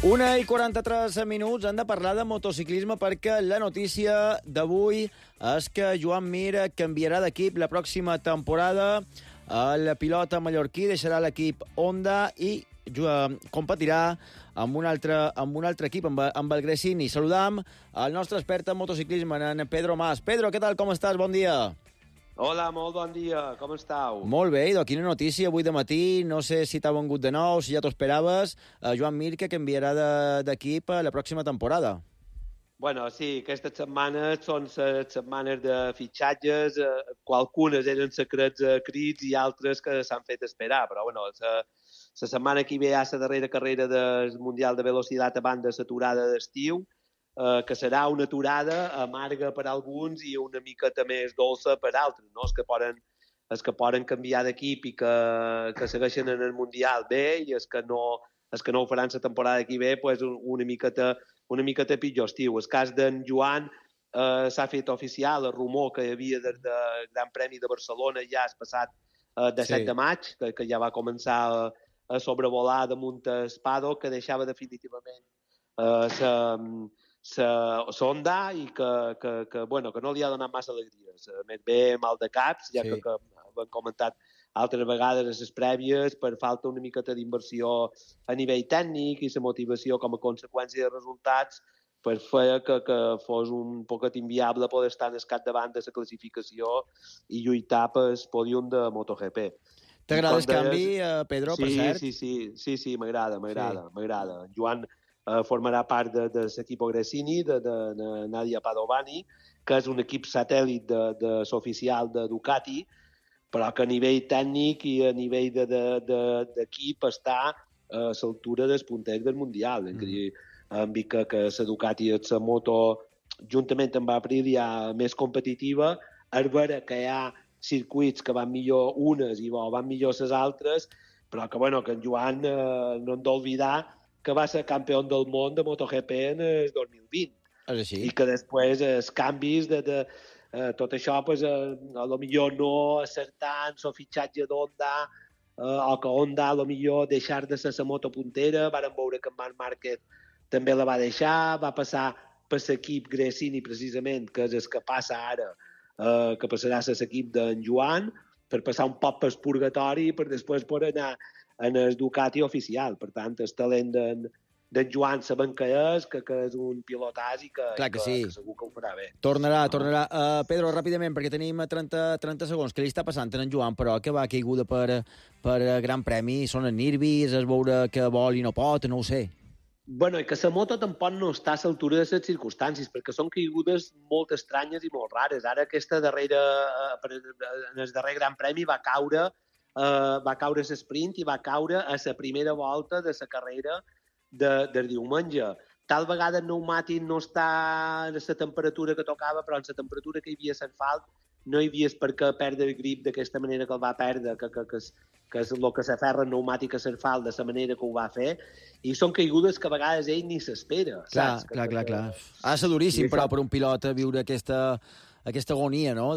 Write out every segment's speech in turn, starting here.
1:43 hem de parlar de motociclisme perquè la notícia d'avui és que Joan Mir canviarà d'equip la pròxima temporada. El pilot mallorquí deixarà l'equip Honda i competirà amb un altre equip, amb el Gresini. Saludam el nostre expert en motociclisme, en Pedro Mas. Pedro, què tal, com estàs? Bon dia. Hola, molt bon dia, com estàu? Molt bé, i quina notícia avui de matí, no sé si t'ha vengut de nou, si ja t'ho esperaves, Joan Mir, que canviarà d'equip la pròxima temporada. Bueno, sí, aquestes setmanes són les setmanes de fitxatges, qualcunes eren secrets crits i altres que s'han fet esperar, però bueno, la setmana que ve hi ha la darrera carrera del Mundial de Velocitat abans de l'aturada d'estiu, que serà una aturada amarga per alguns i una miqueta més dolça per altres, no? Els que poden canviar d'equip i que segueixen en el Mundial bé i els que no ho faran la temporada que ve, pues una miqueta pitjor estiu. El cas d'en Joan s'ha fet oficial, el rumor que hi havia des del Gran Premi de Barcelona ja el passat 17 de maig, que ja va començar a sobrevolar damunt el paddock, que deixava definitivament Honda i que no li ha donat massa alegries. Més bé mal de caps, ja que hem comentat altres vegades a les prèvies, per falta una miqueta d'inversió a nivell tècnic i la motivació com a conseqüència de resultats per fer que fos un poquet inviable poder estar en el capdavant de la classificació i lluitar pel pòdium de MotoGP. T'agrada el canvi, Pedro, per cert? Sí, m'agrada. Joan formarà part de l'equip Gresini, de Nadia Padovani, que és un equip satèl·lit de l'oficial de Ducati, però que a nivell tècnic i a nivell d'equip està a l'altura dels punters del Mundial. Hem vist que la Ducati és la moto, juntament amb Aprilia, més competitiva. És vera que hi ha circuits que van millor unes i van millor les altres, però que en Joan no hem d'oblidar que va ser campió del món de MotoGP en el 2020. És així. I que després els canvis de tot això, a lo millor no acertar en el fitxatge d'Honda, o que Honda a lo millor deixar de ser la moto puntera. Vàrem veure que en Marc Márquez també la va deixar, va passar per l'equip Gresini precisament, que és el que passa ara, que passarà a l'equip d'en Joan, per passar un poc pel purgatori per després poder anar en el Ducati oficial. Per tant, el talent d'en Joan sabem que és un pilotàs i que segur que ho farà bé. Tornarà. Pedro, ràpidament, perquè tenim 30 segons. Què li està passant a en Joan, però, que va caiguda per Gran Premi? Són els nervis, es veure que vol i no pot, no ho sé. Bueno, i que la moto tampoc no està a l'altura de les circumstàncies, perquè són caigudes molt estranyes i molt rares. Ara aquesta darrera, en el darrer Gran Premi va caure l'esprint i va caure a la primera volta de la carrera del diumenge. Tal vegada el pneumàtic no està a la temperatura que tocava, però en la temperatura que hi havia a l'asfalt no hi havia per què perdre el grip d'aquesta manera que el va perdre, que és el que s'aferra el pneumàtic a l'asfalt de la manera que ho va fer, i són caigudes que a vegades ell ni s'espera. Clar. Ha de ser duríssim, però, per un pilot viure aquesta agonia, no?,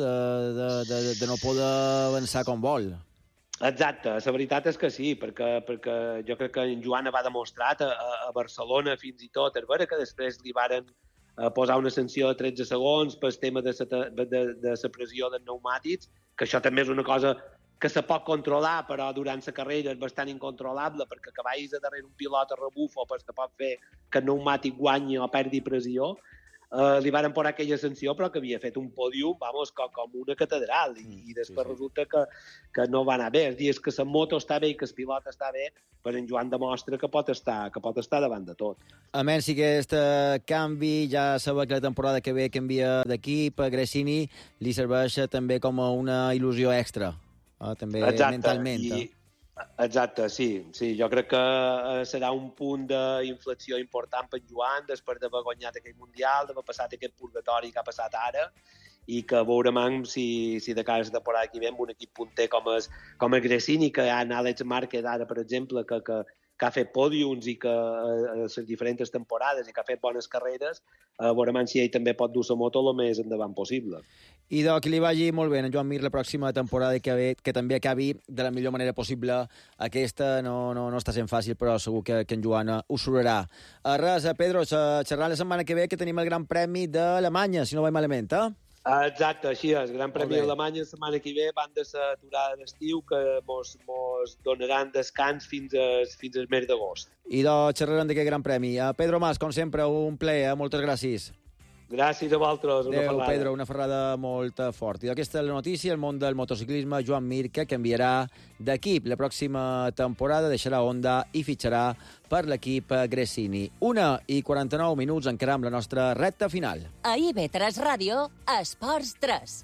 de no poder avançar com vol. Exacte, la veritat és que sí, perquè jo crec que en Joan va demostrat a Barcelona fins i tot, és vera que després li varen posar una sanció de 13 segons pel tema de la pressió dels pneumàtics, que això també és una cosa que se pot controlar, però durant la carrera és bastant incontrolable, perquè que vagis a darrere un pilot a rebufo pues que pot fer que el pneumàtic guanyi o perdi pressió. Li varen posar aquella sanció, però que havia fet un pòdium, com una catedral, i després resulta que no va anar bé. Els dies que la moto està bé i que el pilot està bé, però en Joan demostra que pot estar davant de tot. A menys si aquest canvi, ja sabeu que la temporada que ve canvia d'equip, a Gresini li serveix també com a una il·lusió extra, també mentalment. Exacte, sí. Jo crec que serà un punt d'inflexió important per Joan després d'haver guanyat aquell Mundial, d'haver passat aquest purgatori que ha passat ara, i que veurem si de cara a la temporada que ve amb un equip punter com el Gresini, que hi ha en Àlex Márquez ara, per exemple, que ha fet pòdiums i que a les diferents temporades i que ha fet bones carreres, veurem si ell també pot dur la moto el més endavant possible. I que li vagi molt bé a Joan Mir la pròxima temporada i que també acabi de la millor manera possible. Aquesta no està sent fàcil, però segur que en Joan ho sorrarà. Res, Pedro, xerrant la setmana que ve que tenim el Gran Premi d'Alemanya, si no vaig malament, Exacte, així és. Gran Premi d'Alemanya la setmana que ve, van de l'aturada d'estiu que mos donaran descans fins al mes d'agost. I xerrarem d'aquest Gran Premi. Pedro Mas, com sempre, un plaer, moltes gràcies. Gràcies a vosaltres. Adéu, Pedro, una ferrada molt forta. I aquesta és la notícia, el món del motociclisme. Joan Mir, que canviarà d'equip la pròxima temporada, deixarà Honda i fitxarà per l'equip Gresini. 1:49, encarem la nostra recta final. A IB3 Ràdio, Esports 3.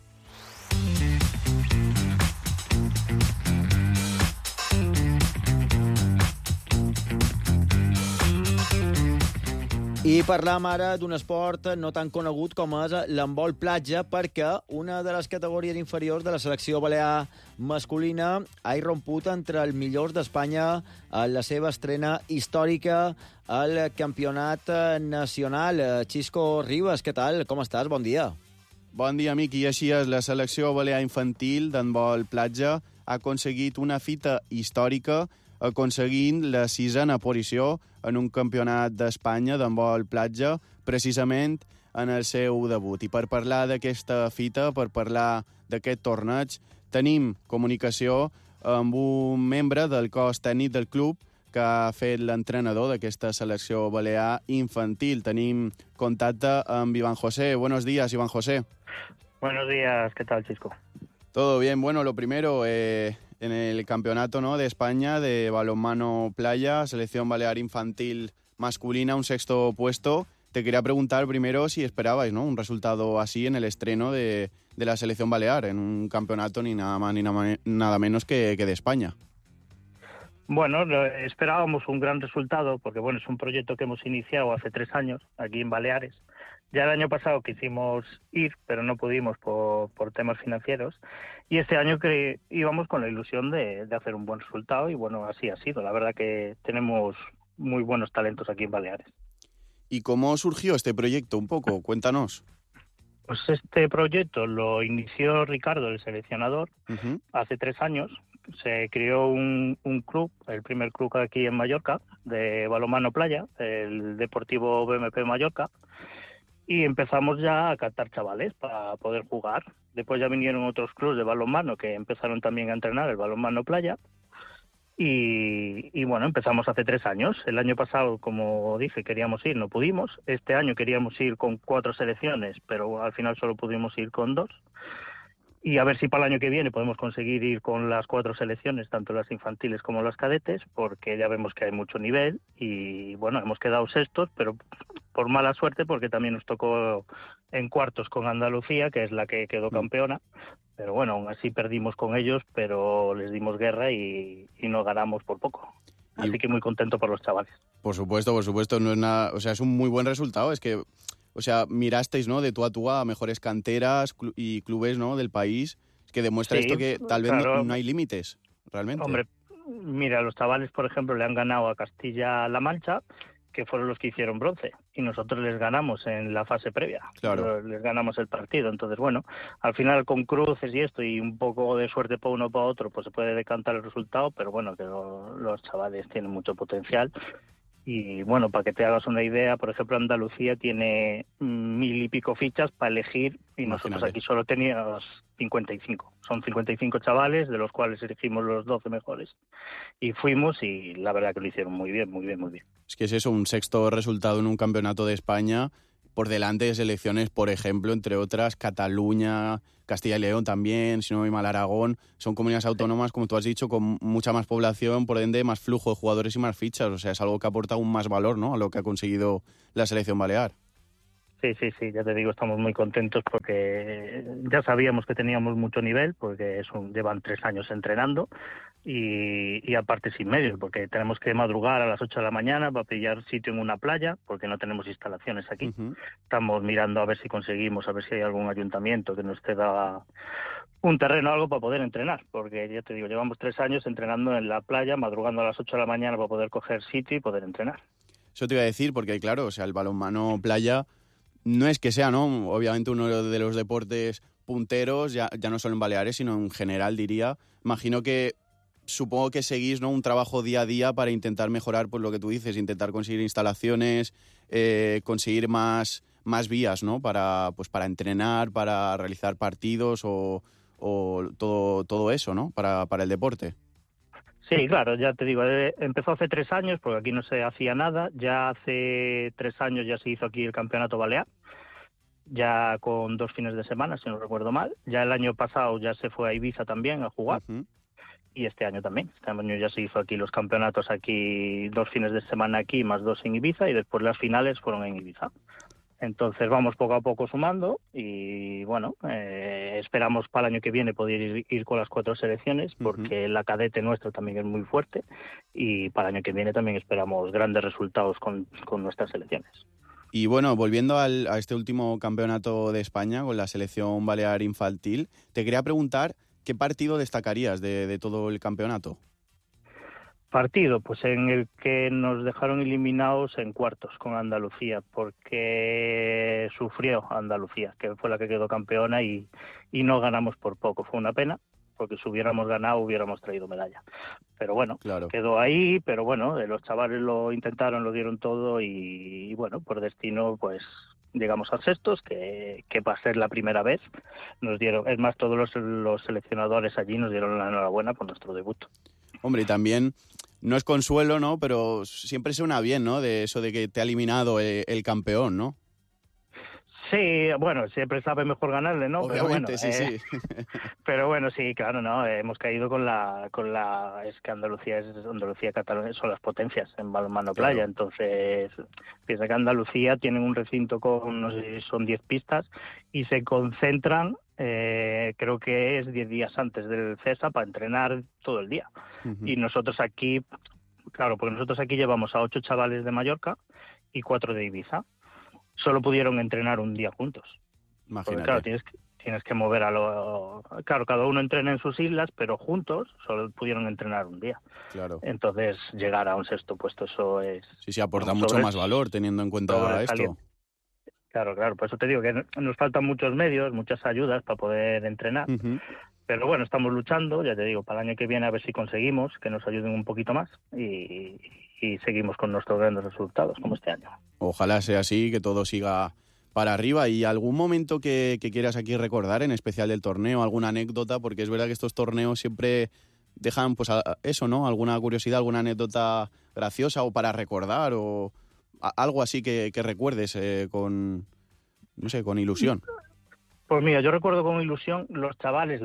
I parlam ara d'un esport no tan conegut com és l'handbol platja, perquè una de les categories inferiors de la selecció balear masculina ha irromput entre els millors d'Espanya en la seva estrena històrica al campionat nacional. Xisco Ribas, què tal? Com estàs? Bon dia. Bon dia, amic. I així és, la selecció balear infantil d'handbol platja ha aconseguit una fita històrica aconseguint la 6a posició en un campionat d'Espanya d'handbol platja, precisament en el seu debut. I per parlar d'aquesta fita, per parlar d'aquest torneig, tenim comunicació amb un membre del cos tècnic del club que ha fet l'entrenador d'aquesta selecció balear infantil. Tenim contacte amb Iván José. Buenos días, Iván José. Buenos días, ¿qué tal, Chisco? Todo bien. Bueno, lo primero, en el campeonato, ¿no?, de España de balonmano playa, selección balear infantil masculina, un 6º puesto. Te quería preguntar primero si esperabais, ¿no?, un resultado así en el estreno de la selección balear, en un campeonato ni nada más ni nada menos que de España. Bueno, esperábamos un gran resultado porque, bueno, es un proyecto que hemos iniciado hace 3 años aquí en Baleares. Ya el año pasado quisimos ir, pero no pudimos por temas financieros. Y este año íbamos con la ilusión de hacer un buen resultado y, bueno, así ha sido. La verdad que tenemos muy buenos talentos aquí en Baleares. ¿Y cómo surgió este proyecto un poco? Cuéntanos. Pues este proyecto lo inició Ricardo, el seleccionador, hace 3 años. Se creó un club, el primer club aquí en Mallorca, de balonmano playa, el Deportivo BMP Mallorca. Y empezamos ya a captar chavales para poder jugar. Después ya vinieron otros clubes de balonmano que empezaron también a entrenar el balonmano playa. Y bueno, empezamos hace 3 años. El año pasado, como dije, queríamos ir, no pudimos. Este año queríamos ir con 4 selecciones, pero al final solo pudimos ir con 2. Y a ver si para el año que viene podemos conseguir ir con las 4 selecciones, tanto las infantiles como las cadetes, porque ya vemos que hay mucho nivel. Y bueno, hemos quedado 6º, pero por mala suerte, porque también nos tocó en cuartos con Andalucía, que es la que quedó campeona. Pero bueno, aún así perdimos con ellos, pero les dimos guerra y nos ganamos por poco. Así que muy contento por los chavales. Por supuesto, no es nada, o sea, es un muy buen resultado. Es que, o sea, mirasteis, ¿no?, de tú a mejores canteras y clubes, ¿no?, del país. Es que demuestra esto que tal vez no hay límites, realmente. Hombre, mira, los chavales, por ejemplo, le han ganado a Castilla-La Mancha, que fueron los que hicieron bronce, y nosotros les ganamos en la fase previa. Claro. Les ganamos el partido. Entonces, bueno, al final con cruces y esto, y un poco de suerte para uno o para otro, pues se puede decantar el resultado, pero bueno, que los chavales tienen mucho potencial. Y bueno, para que te hagas una idea, por ejemplo, Andalucía tiene 1000 y pico fichas para elegir y nosotros aquí solo teníamos 55. Son 55 chavales, de los cuales elegimos los 12 mejores. Y fuimos y la verdad que lo hicieron muy bien, muy bien, muy bien. Es que es eso, un 6º resultado en un campeonato de España, por delante de selecciones, por ejemplo, entre otras, Cataluña, Castilla y León también, si no me voy mal, Aragón. Son comunidades autónomas, como tú has dicho, con mucha más población, por ende más flujo de jugadores y más fichas. O sea, es algo que aporta aún más valor, ¿no?, a lo que ha conseguido la selección balear. Sí, ya te digo, estamos muy contentos porque ya sabíamos que teníamos mucho nivel, porque llevan 3 años entrenando. y aparte sin medios, porque tenemos que madrugar a las 8 de la mañana para pillar sitio en una playa, porque no tenemos instalaciones aquí. Estamos mirando a ver si conseguimos, a ver si hay algún ayuntamiento que nos ceda un terreno o algo para poder entrenar, porque ya te digo, llevamos 3 años entrenando en la playa, madrugando a las 8 de la mañana para poder coger sitio y poder entrenar. Eso te iba a decir, porque claro, o sea, el balonmano playa no es que sea, ¿no? Obviamente uno de los deportes punteros, ya no solo en Baleares, sino en general, diría. Imagino que supongo que seguís, ¿no?, un trabajo día a día para intentar mejorar, pues lo que tú dices, intentar conseguir instalaciones, conseguir más vías, ¿no?, para entrenar, para realizar partidos o todo eso, ¿no?, para el deporte. Sí, claro, ya te digo, empezó hace 3 años, porque aquí no se hacía nada. Ya hace 3 años ya se hizo aquí el Campeonato Balear, ya con 2 fines de semana, si no recuerdo mal. Ya el año pasado ya se fue a Ibiza también a jugar. Y este año también. Este año ya se hizo aquí los campeonatos, aquí 2 fines de semana aquí, más 2 en Ibiza, y después las finales fueron en Ibiza. Entonces vamos poco a poco sumando y bueno, esperamos para el año que viene poder ir con las 4 selecciones, porque la cadete nuestra también es muy fuerte, y para el año que viene también esperamos grandes resultados con nuestras selecciones. Y bueno, volviendo a este último campeonato de España con la selección balear infantil, te quería preguntar ¿qué partido destacarías de todo el campeonato? Partido, pues en el que nos dejaron eliminados en cuartos con Andalucía, porque sufrió Andalucía, que fue la que quedó campeona, y no ganamos por poco. Fue una pena, porque si hubiéramos ganado hubiéramos traído medalla. Pero bueno, claro, quedó ahí, pero bueno, los chavales lo intentaron, lo dieron todo y bueno, por destino pues llegamos a sextos, que va a ser la primera vez. Nos dieron, es más, todos los seleccionadores allí nos dieron la enhorabuena por nuestro debut. Hombre, y también no es consuelo, ¿no? Pero siempre suena bien, ¿no? De eso de que te ha eliminado el campeón, ¿no? Sí, bueno, siempre sabe mejor ganarle, ¿no? Obviamente, pero bueno, sí. Pero bueno, sí, claro, no, hemos caído con la es que Andalucía y Cataluña son las potencias en balonmano playa, claro. Entonces piensa que Andalucía tienen un recinto con, no sé si son 10 pistas, y se concentran, creo que es 10 días antes del CESA para entrenar todo el día. Y nosotros aquí, claro, porque nosotros aquí llevamos a 8 chavales de Mallorca y 4 de Ibiza. Solo pudieron entrenar un día juntos. Imagínate. Porque, claro, tienes que mover Claro, cada uno entrena en sus islas, pero juntos solo pudieron entrenar un día. Claro. Entonces, llegar a un sexto puesto, eso es... Sí, aporta mucho más valor teniendo en cuenta esto. Claro, por eso te digo que nos faltan muchos medios, muchas ayudas para poder entrenar. Pero bueno, estamos luchando, ya te digo, para el año que viene a ver si conseguimos que nos ayuden un poquito más y seguimos con nuestros grandes resultados, como este año. Ojalá sea así, que todo siga para arriba. ¿Y algún momento que quieras aquí recordar, en especial del torneo, alguna anécdota? Porque es verdad que estos torneos siempre dejan, pues eso, ¿no? Alguna curiosidad, alguna anécdota graciosa o para recordar o algo así que recuerdes con ilusión. Pues mira, yo recuerdo con ilusión los chavales,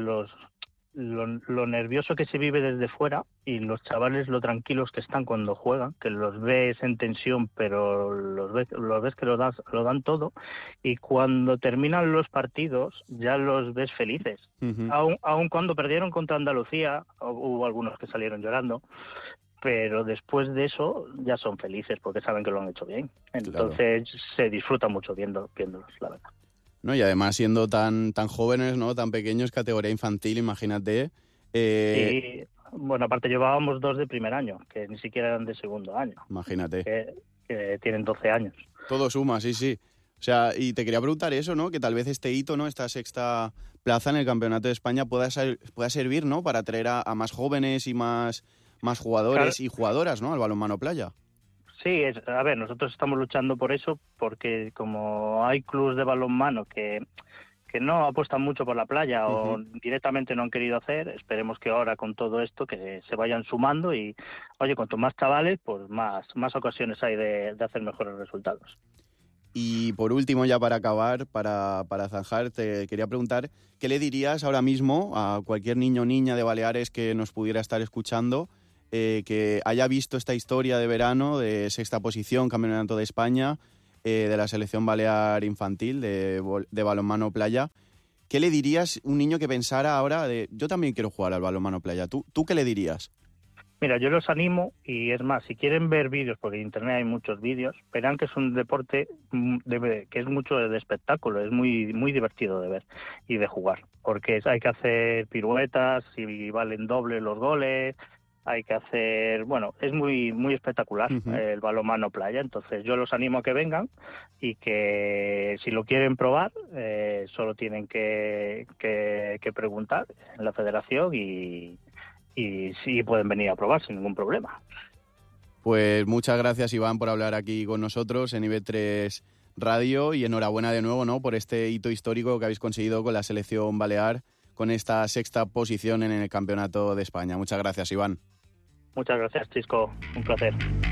lo nervioso que se vive desde fuera, y los chavales lo tranquilos que están cuando juegan, que los ves en tensión, pero los ves que lo dan todo, y cuando terminan los partidos ya los ves felices. Aun cuando perdieron contra Andalucía, hubo algunos que salieron llorando, pero después de eso ya son felices porque saben que lo han hecho bien. Entonces se disfruta mucho viéndolos, la verdad. No, y además siendo tan jóvenes, ¿no? Tan pequeños, categoría infantil, imagínate. Sí, bueno, aparte llevábamos 2 de primer año, que ni siquiera eran de segundo año. Imagínate. Que tienen 12 años. Todo suma, sí. O sea, y te quería preguntar eso, ¿no? Que tal vez este hito, ¿no? Esta sexta plaza en el Campeonato de España pueda servir, ¿no? Para atraer a más jóvenes y más jugadores y jugadoras, ¿no? Al balonmano playa. Sí, a ver, nosotros estamos luchando por eso, porque como hay clubes de balonmano que no apuestan mucho por la playa o directamente no han querido hacer, esperemos que ahora con todo esto que se vayan sumando y, oye, cuanto más chavales, pues más ocasiones hay de hacer mejores resultados. Y por último, ya para acabar, para zanjar, te quería preguntar, ¿qué le dirías ahora mismo a cualquier niño o niña de Baleares que nos pudiera estar escuchando, que haya visto esta historia de verano de sexta posición, Campeonato de España, de la selección balear infantil de balonmano playa, ¿qué le dirías a un niño que pensara ahora yo también quiero jugar al balonmano playa? ¿Tú qué le dirías? Mira, yo los animo y es más, si quieren ver vídeos, porque en internet hay muchos vídeos, verán que es un deporte que es mucho de espectáculo, es muy muy divertido de ver y de jugar, porque hay que hacer piruetas y valen doble los goles, hay que hacer, bueno, es muy muy espectacular el balonmano playa, entonces yo los animo a que vengan y que si lo quieren probar, solo tienen que preguntar en la federación y sí pueden venir a probar sin ningún problema. Pues muchas gracias, Iván, por hablar aquí con nosotros en IB3 Radio y enhorabuena de nuevo, ¿no?, por este hito histórico que habéis conseguido con la selección balear, con esta 6ª posición en el Campeonato de España. Muchas gracias, Iván. Muchas gracias, Chisco. Un placer.